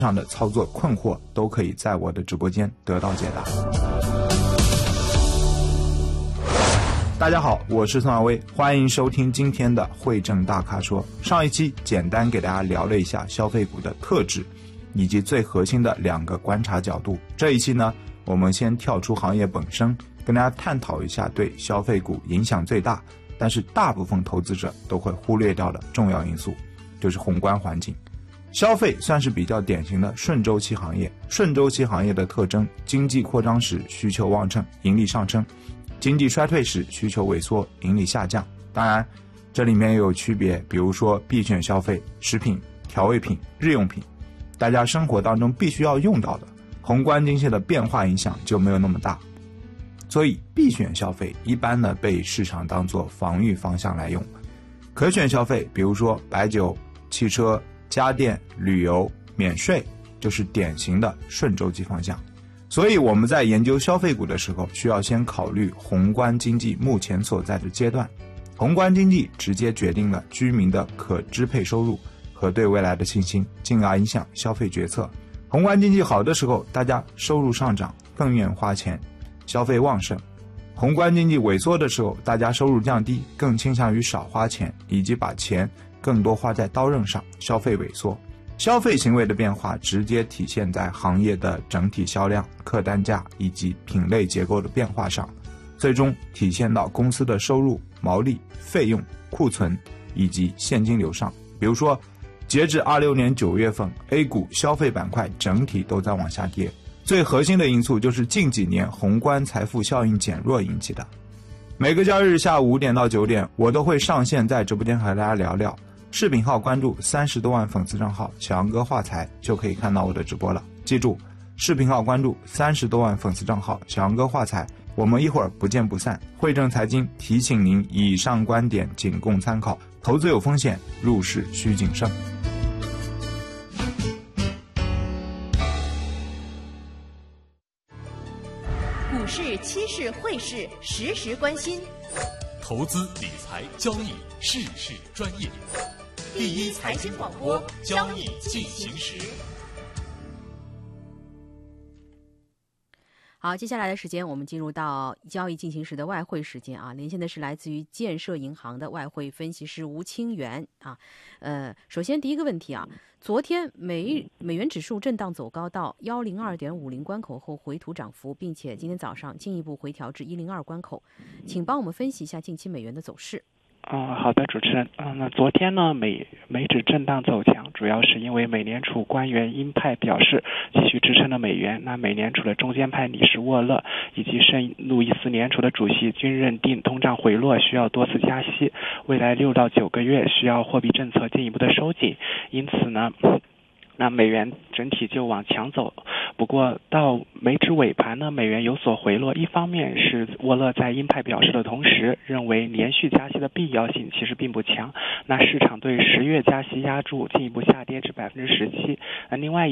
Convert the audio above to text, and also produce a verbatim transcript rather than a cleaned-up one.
上的操作困惑都可以在我的直播间得到解答。大家好，我是宋亚威，欢迎收听今天的汇正大咖说。上一期简单给大家聊了一下消费股的特质以及最核心的两个观察角度，这一期呢，我们先跳出行业本身，跟大家探讨一下对消费股影响最大但是大部分投资者都会忽略掉的重要因素，就是宏观环境。消费算是比较典型的顺周期行业，顺周期行业的特征，经济扩张时需求旺盛，盈利上升，经济衰退时需求萎缩，盈利下降。当然这里面也有区别，比如说必选消费，食品、调味品、日用品，大家生活当中必须要用到的，宏观经济的变化影响就没有那么大。所以必选消费一般呢被市场当作防御方向来用，可选消费比如说白酒、汽车、家电、旅游、免税，就是典型的顺周期方向。所以我们在研究消费股的时候，需要先考虑宏观经济目前所在的阶段。宏观经济直接决定了居民的可支配收入和对未来的信心，进而影响消费决策。宏观经济好的时候，大家收入上涨，更愿花钱，消费旺盛。宏观经济萎缩的时候，大家收入降低，更倾向于少花钱，以及把钱更多花在刀刃上，消费萎缩。消费行为的变化直接体现在行业的整体销量、客单价以及品类结构的变化上，最终体现到公司的收入、毛利、费用、库存以及现金流上。比如说截至二六年九月份 A 股消费板块整体都在往下跌，最核心的因素就是近几年宏观财富效应减弱引起的。每个交易日下午五点到九点，我都会上线在直播间和大家聊聊，视频号关注三十多万粉丝账号小杨哥话财就可以看到我的直播了。记住，视频号关注三十多万粉丝账号小杨哥话财，我们一会儿不见不散。汇正财经提醒您，以上观点仅供参考，投资有风险，入市需谨慎。 股市、期市、汇市，时时关心。 投资理财交易，事事专业。第一财经广播，交易进行时。 好，接下来的时间我们进入到交易进行时的外汇时间啊，连线的是来自于建设银行的外汇分析师吴清源啊。呃，首先第一个问题啊，昨天美美元指数震荡走高到一零二点五零关口后回吐涨幅，并且今天早上进一步回调至一零二关口，请帮我们分析一下近期美元的走势。 嗯，好的，主持人。嗯，那昨天呢，美美指震荡走强，主要是因为美联储官员鹰派表示继续支撑了美元。那美联储的中间派理事沃勒以及圣路易斯联储的主席均认定通胀回落需要多次加息，未来六到九个月需要货币政策进一步的收紧。因此呢，那美元整体就往强走。不过到美指尾盘呢，美元有所回落，一方面是沃勒在鹰派表示的同时，认为连续加息的必要性其实并不强，那市场对十月加息压注进一步下跌至百分之十七。那另外